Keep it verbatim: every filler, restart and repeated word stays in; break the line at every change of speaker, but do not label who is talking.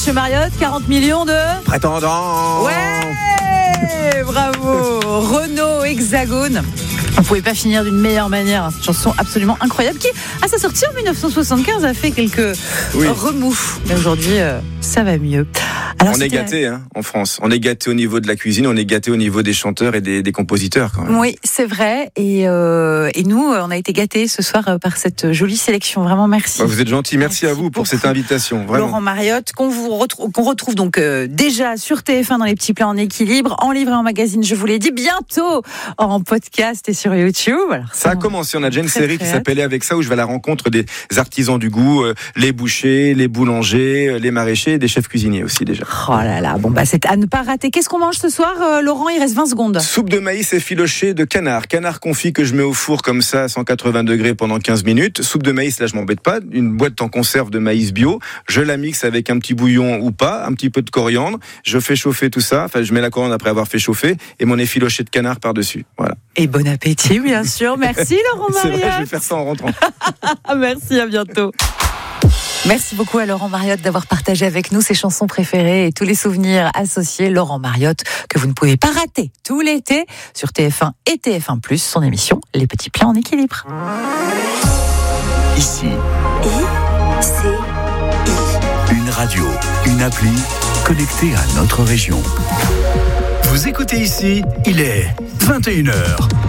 Monsieur Mariotte, quarante millions de...
Prétendants.
Ouais, bravo. Renault Hexagone. On ne pouvait pas finir d'une meilleure manière. Cette chanson absolument incroyable qui, à sa sortie en dix-neuf cent soixante-quinze, a fait quelques oui. remous. Mais aujourd'hui, euh, ça va mieux. Alors,
on est gâtés hein, en France. On est gâtés au niveau de la cuisine, on est gâtés au niveau des chanteurs et des, des compositeurs quand même.
Oui, c'est vrai. Et, euh, et nous, on a été gâtés ce soir par cette jolie sélection. Vraiment, merci.
Vous êtes gentil. Merci, merci à vous pour beaucoup. Cette invitation. Vraiment.
Laurent Mariotte, qu'on vous retrouve, qu'on retrouve donc euh, déjà sur T F un dans les petits plats en équilibre, en livre et en magazine, je vous l'ai dit, bientôt en podcast et sur YouTube. Alors,
ça, ça a commencé. On a déjà une série qui s'appelait Avec ça, où je vais à la rencontre des artisans du goût, euh, les bouchers, les boulangers, les maraîchers et des chefs cuisiniers aussi déjà.
Oh là là, bon bah c'est à ne pas rater. Qu'est-ce qu'on mange ce soir, euh, Laurent? Il reste vingt secondes.
Soupe de maïs effilochée de canard. Canard confit que je mets au four comme ça à cent quatre-vingts degrés pendant quinze minutes. Soupe de maïs, là je m'embête pas. Une boîte en conserve de maïs bio. Je la mixe avec un petit bouillon ou pas, un petit peu de coriandre. Je fais chauffer tout ça. Enfin, je mets la coriandre après avoir fait chauffer et mon effiloché de canard par-dessus. Voilà.
Et bon appétit, bien sûr. Merci Laurent Mariotte.
C'est vrai, je vais faire ça en rentrant.
Merci, à bientôt. Merci beaucoup à Laurent Mariotte d'avoir partagé avec nous ses chansons préférées et tous les souvenirs associés. Laurent Mariotte, que vous ne pouvez pas rater tout l'été sur T F un et T F un plus, son émission Les Petits Plats en équilibre.
Ici.
I, C, I.
Une radio, une appli connectée à notre région. Vous écoutez Ici, il est vingt et une heures.